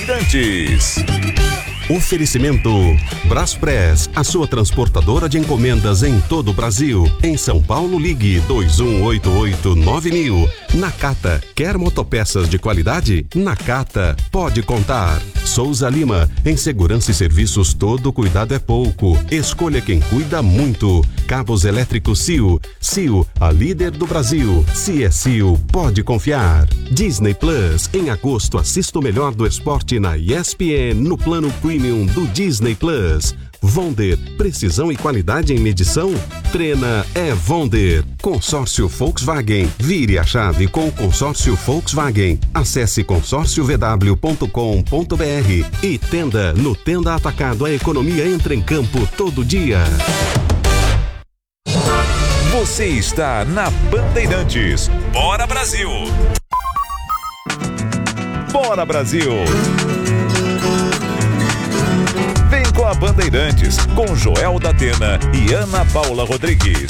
Bandeirantes. Oferecimento Braspress, a sua transportadora de encomendas em todo o Brasil. Em São Paulo, ligue 2188-9000. Nakata, quer motopeças de qualidade? Nakata, pode contar. Souza Lima, em segurança e serviços todo cuidado é pouco. Escolha quem cuida muito. Cabos elétricos Sil. Sil, a líder do Brasil. Se é Sil, pode confiar. Disney Plus, em agosto assista o melhor do esporte na ESPN no plano Premium do Disney Plus. Vonder, precisão e qualidade em medição? Treina é Vonder. Consórcio Volkswagen. Vire a chave com o consórcio Volkswagen. Acesse consórciovw.com.br e Tenda. No Tenda Atacado, a economia entra em campo todo dia. Você está na Bandeirantes. Bora Brasil! Bora Brasil! Vem com a Bandeirantes, com Joel da Atena e Ana Paula Rodrigues.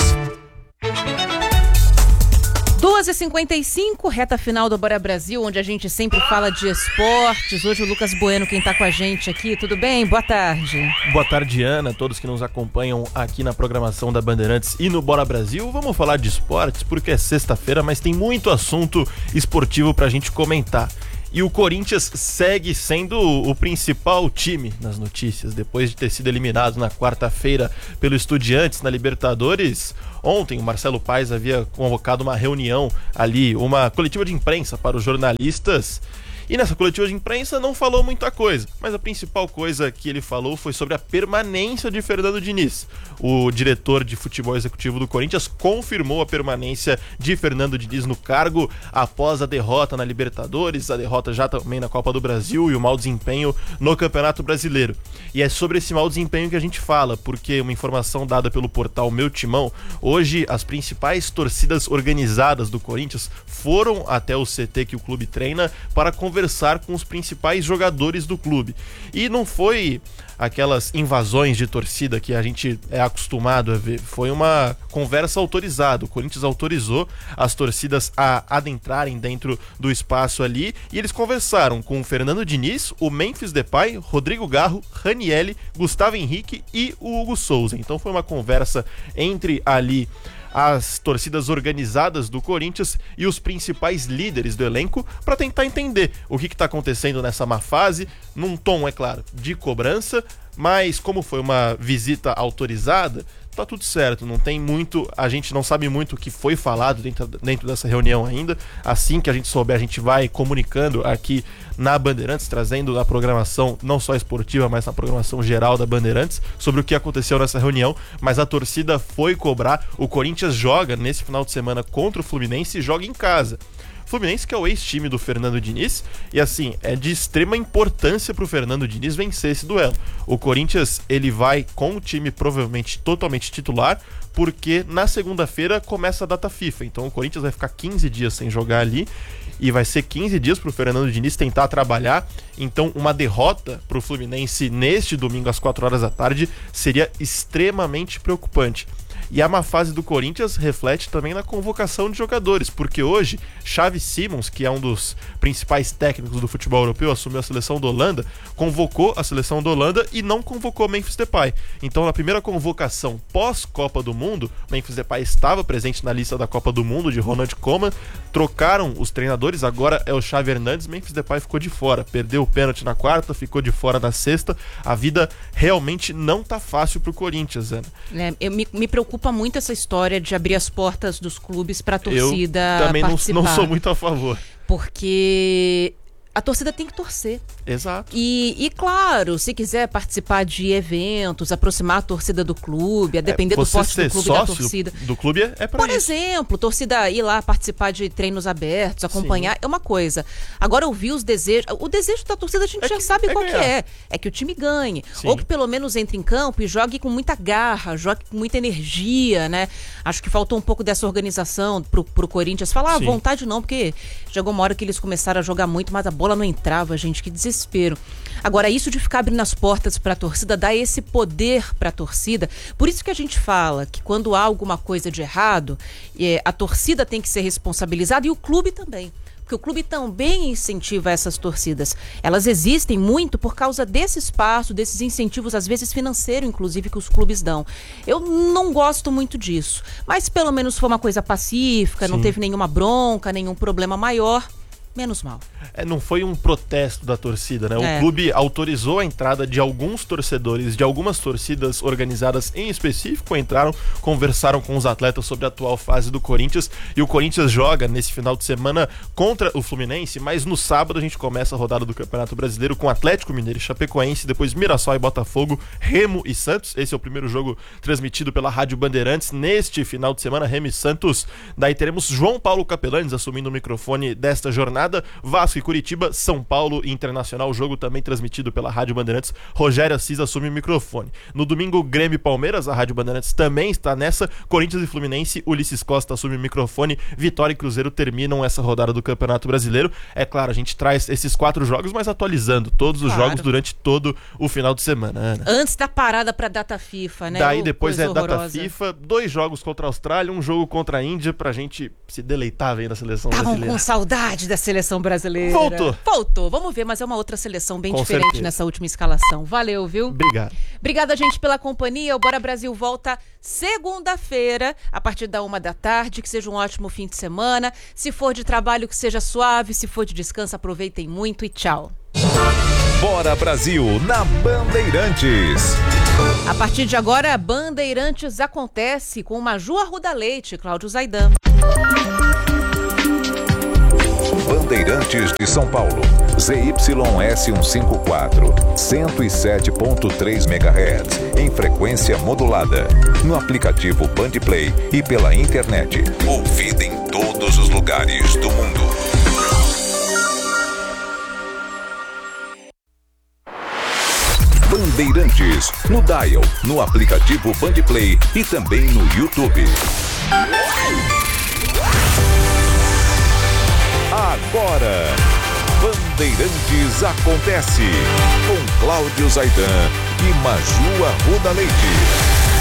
2h55, reta final do Bora Brasil, onde a gente sempre fala de esportes. Hoje o Lucas Bueno, quem tá com a gente aqui, tudo bem? Boa tarde. Boa tarde, Ana, todos que nos acompanham aqui na programação da Bandeirantes e no Bora Brasil. Vamos falar de esportes porque é sexta-feira, mas tem muito assunto esportivo pra gente comentar. E o Corinthians segue sendo o principal time nas notícias, depois de ter sido eliminado na quarta-feira pelo Estudiantes na Libertadores. Ontem o Marcelo Paes havia convocado uma reunião ali, uma coletiva de imprensa para os jornalistas. E nessa coletiva de imprensa não falou muita coisa, mas a principal coisa que ele falou foi sobre a permanência de Fernando Diniz. O diretor de futebol executivo do Corinthians confirmou a permanência de Fernando Diniz no cargo após a derrota na Libertadores, a derrota já também na Copa do Brasil e o mau desempenho no Campeonato Brasileiro. E é sobre esse mau desempenho que a gente fala, porque uma informação dada pelo portal Meu Timão, hoje as principais torcidas organizadas do Corinthians foram até o CT que o clube treina para conversar com os principais jogadores do clube. E não foi aquelas invasões de torcida que a gente é acostumado a ver, foi uma conversa autorizada. O Corinthians autorizou as torcidas a adentrarem dentro do espaço ali e eles conversaram com o Fernando Diniz, o Memphis Depay, Rodrigo Garro, Ranieri, Gustavo Henrique e o Hugo Souza. Então foi uma conversa entre ali as torcidas organizadas do Corinthians e os principais líderes do elenco para tentar entender o que está acontecendo nessa má fase, num tom, é claro, de cobrança, mas como foi uma visita autorizada, tá tudo certo, não tem muito, a gente não sabe muito o que foi falado dentro dessa reunião ainda. Assim que a gente souber, a gente vai comunicando aqui na Bandeirantes, trazendo na programação não só esportiva, mas na programação geral da Bandeirantes, sobre o que aconteceu nessa reunião. Mas a torcida foi cobrar. O Corinthians joga nesse final de semana contra o Fluminense e joga em casa. Fluminense, que é o ex-time do Fernando Diniz, e assim, é de extrema importância pro Fernando Diniz vencer esse duelo. O Corinthians, ele vai com o time provavelmente totalmente titular, porque na segunda-feira começa a data FIFA, então o Corinthians vai ficar 15 dias sem jogar ali, e vai ser 15 dias pro Fernando Diniz tentar trabalhar. Então uma derrota pro Fluminense neste domingo às 4 horas da tarde seria extremamente preocupante. E a má fase do Corinthians reflete também na convocação de jogadores, porque hoje Xavi Simons, que é um dos principais técnicos do futebol europeu, assumiu a seleção da Holanda, convocou a seleção da Holanda e não convocou Memphis Depay. Então, na primeira convocação pós-Copa do Mundo, Memphis Depay estava presente na lista da Copa do Mundo de Ronald Koeman, trocaram os treinadores, agora é o Xavi Hernandes, Memphis Depay ficou de fora, perdeu o pênalti na quarta, ficou de fora na sexta. A vida realmente não tá fácil pro Corinthians, Ana. Me preocupa muito essa história de abrir as portas dos clubes para a torcida também participar. Não sou muito a favor. Porque a torcida tem que torcer. Exato. E claro, se quiser participar de eventos, aproximar a torcida do clube, a depender do porte do clube e da torcida. Do clube é pra Por isso. exemplo, torcida ir lá participar de treinos abertos, acompanhar, é uma coisa. Agora, ouvir os desejos. O desejo da torcida a gente já sabe qual que é. É que o time ganhe. Sim. Ou que pelo menos entre em campo e jogue com muita garra, jogue com muita energia, né? Acho que faltou um pouco dessa organização pro Corinthians falar, vontade não, porque chegou uma hora que eles começaram a jogar muito, mas a bola não entrava, gente, que desespero. Agora, isso de ficar abrindo as portas para a torcida, dá esse poder para a torcida. Por isso que a gente fala que quando há alguma coisa de errado, a torcida tem que ser responsabilizada e o clube também. porque o clube também incentiva essas torcidas. Elas existem muito por causa desse espaço, desses incentivos, às vezes financeiro, inclusive, que os clubes dão. Eu não gosto muito disso, mas pelo menos foi uma coisa pacífica, não teve nenhuma bronca, nenhum problema maior. Menos mal. Não foi um protesto da torcida, né? O clube autorizou a entrada de alguns torcedores, de algumas torcidas organizadas em específico, entraram, conversaram com os atletas sobre a atual fase do Corinthians, e o Corinthians joga nesse final de semana contra o Fluminense, mas no sábado a gente começa a rodada do Campeonato Brasileiro com Atlético Mineiro e Chapecoense, depois Mirassol e Botafogo, Remo e Santos. Esse é o primeiro jogo transmitido pela Rádio Bandeirantes neste final de semana, Remo e Santos. Daí teremos João Paulo Capelanes assumindo o microfone desta jornada. Vasco e Curitiba, São Paulo e Internacional, o jogo também transmitido pela Rádio Bandeirantes. Rogério Assis assume o microfone. No domingo, Grêmio e Palmeiras, a Rádio Bandeirantes também está nessa. Corinthians e Fluminense, Ulisses Costa assume o microfone. Vitória e Cruzeiro terminam essa rodada do Campeonato Brasileiro. É claro, a gente traz esses 4 jogos, mas atualizando todos os jogos durante todo o final de semana, Ana. Antes da parada pra data FIFA, né? Daí depois data FIFA, 2 jogos contra a Austrália, um jogo contra a Índia, pra gente se deleitar vendo a seleção brasileira. Com saudade da seleção brasileira. Voltou. Vamos ver, mas é uma outra seleção bem diferente nessa última escalação. Valeu, viu? Obrigado. Obrigada, gente, pela companhia. O Bora Brasil volta segunda-feira, a partir da 13h. Que seja um ótimo fim de semana. Se for de trabalho, que seja suave. Se for de descanso, aproveitem muito e tchau. Bora Brasil na Bandeirantes. A partir de agora, Bandeirantes acontece com Maju Arruda Leite, Cláudio Zaidan. Bandeirantes de São Paulo, ZYS154, 107.3 MHz, em frequência modulada, no aplicativo Bandplay e pela internet, ouvida em todos os lugares do mundo. Bandeirantes, no dial, no aplicativo Bandplay e também no YouTube. Agora, Bandeirantes acontece com Cláudio Zaidan e Maju Arruda Leite.